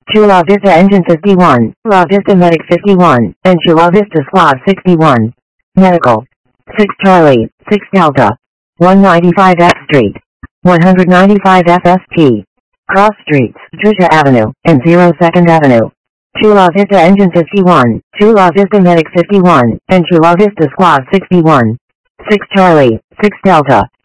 Chula Vista Engine 51, La Vista Medic 51, and Chula Vista Squad 61. Medical. 6 Charlie, 6 Delta. 195 F Street. 195 FST. Cross Streets, Trisha Avenue, and 02nd Avenue. Chula Vista Engine 51, Chula Vista Medic 51, and Chula Vista Squad 61. 6 Charlie, 6 Delta.